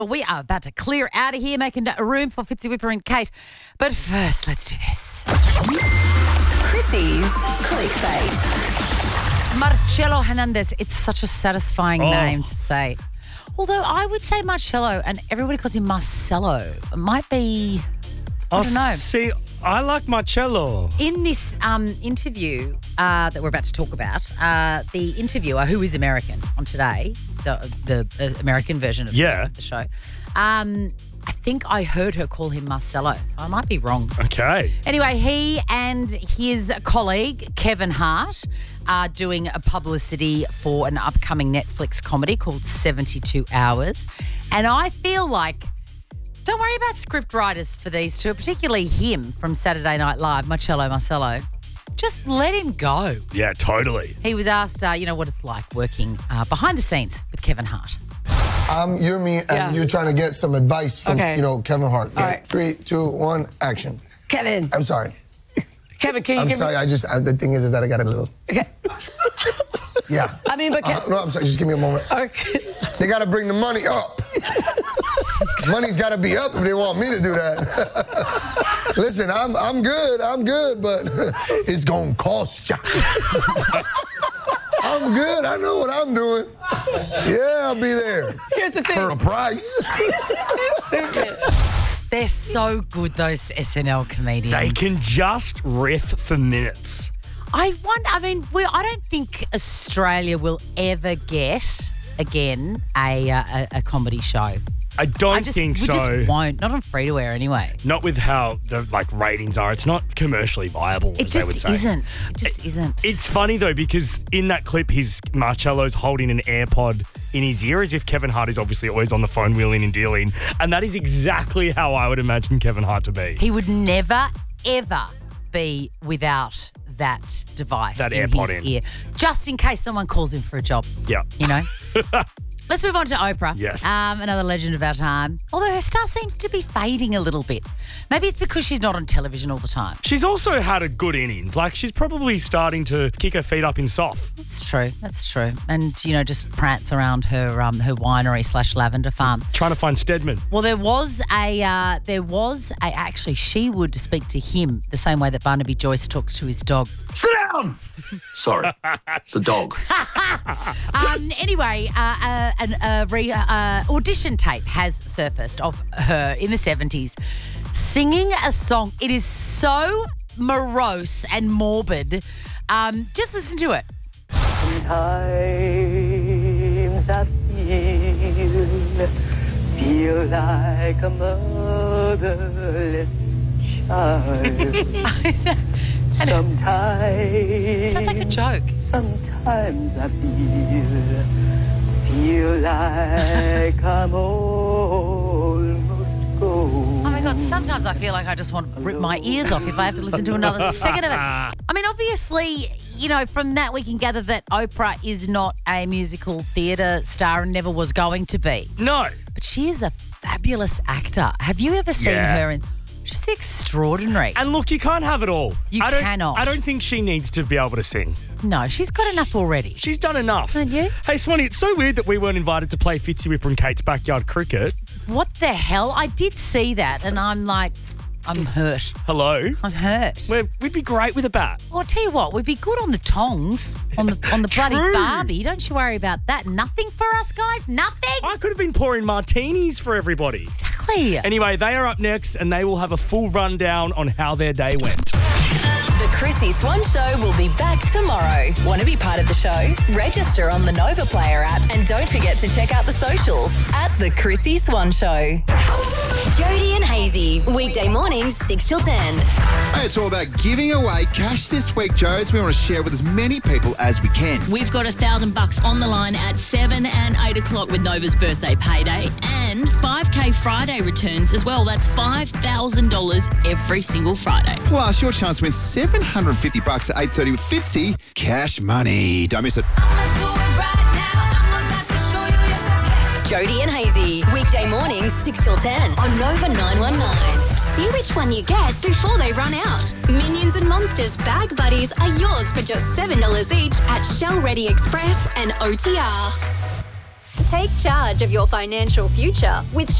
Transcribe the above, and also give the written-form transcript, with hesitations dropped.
We are about to clear out of here, making room for Fitzy Whipper and Kate. But first, let's do this. Chrissy's Clickbait. Marcelo Hernandez. It's such a satisfying name to say. Although I would say Marcelo, and everybody calls him Marcelo. It might be, I don't know. See, I like Marcello. In this interview that we're about to talk about, the interviewer, who is American on Today, the American version of the show, I think I heard her call him Marcelo, so I might be wrong. Okay. Anyway, he and his colleague, Kevin Hart, are doing a publicity for an upcoming Netflix comedy called 72 Hours. And I feel like, don't worry about script writers for these two, particularly him from Saturday Night Live, Marcelo. Just let him go. Yeah, totally. He was asked, what it's like working behind the scenes with Kevin Hart. You're me, and you're trying to get some advice from, Kevin Hart. All right. 3, 2, 1, action. Kevin. I'm sorry. Kevin, can you give sorry, the thing is that I got a little... Okay. Yeah. I mean, but... No, I'm sorry, just give me a moment. Okay. They got to bring the money up. Money's got to be up if they want me to do that. Listen, I'm good, but it's going to cost you. I'm good. I know what I'm doing. Yeah, I'll be there. Here's the thing. For a price. Stupid. They're so good, those SNL comedians. They can just riff for minutes. I don't think Australia will ever get, again, a comedy show. I don't think so. We just won't. Not on free-to-air anyway. Not with how the ratings are. It's not commercially viable, as they would say. It just isn't. It's funny, though, because in that clip, Marcello's holding an AirPod in his ear as if Kevin Hart is obviously always on the phone wheeling and dealing. And that is exactly how I would imagine Kevin Hart to be. He would never, ever be without that device that in AirPod his ear. Just in case someone calls him for a job. Yeah. Let's move on to Oprah. Yes. Another legend of our time. Although her star seems to be fading a little bit. Maybe it's because she's not on television all the time. She's also had a good innings. She's probably starting to kick her feet up in soft. That's true. And, just prance around her winery / lavender farm. Trying to find Stedman. Well, actually, she would speak to him the same way that Barnaby Joyce talks to his dog. Sit down! Sorry, it's a dog. Anyway, an audition tape has surfaced of her in the 70s singing a song. It is so morose and morbid. Just listen to it. Sometimes I feel like a motherless child. Sometimes. Sounds like a joke. Sometimes I feel like I'm almost gone. Oh my God, sometimes I feel like I just want to rip my ears off if I have to listen to another second of it. I mean, obviously, from that we can gather that Oprah is not a musical theatre star and never was going to be. No. But she is a fabulous actor. Have you ever seen her in... She's extraordinary. And look, you can't have it all. You cannot. I don't think she needs to be able to sing. No, she's got enough already. She's done enough. Haven't you? Hey, Swanee, it's so weird that we weren't invited to play Fitzy Whipper and Kate's backyard cricket. What the hell? I did see that and I'm like, I'm hurt. Hello? I'm hurt. We'd be great with a bat. Well, I'll tell you what, we'd be good on the tongs, on the bloody Barbie. Don't you worry about that. Nothing for us, guys? Nothing? I could have been pouring martinis for everybody. Exactly. Anyway, they are up next and they will have a full rundown on how their day went. The Chrissy Swan Show will be back tomorrow. Want to be part of the show? Register on the Nova Player app and don't forget to check out the socials at The Chrissy Swan Show. Jody and Hazy, weekday mornings 6 till 10. Hey, it's all about giving away cash this week, Jodes. We want to share with as many people as we can. We've got $1,000 on the line at 7 and 8 o'clock with Nova's birthday payday and 5K Friday returns as well. That's $5,000 every single Friday. Plus, your chance to win $750 at 8:30 with Fitzy. Cash money. Don't miss it. Jody and Hazy, weekday mornings 6 till 10 on Nova 919. See which one you get before they run out. Minions and Monsters Bag Buddies are yours for just $7 each at Shell Ready Express and OTR. Take charge of your financial future with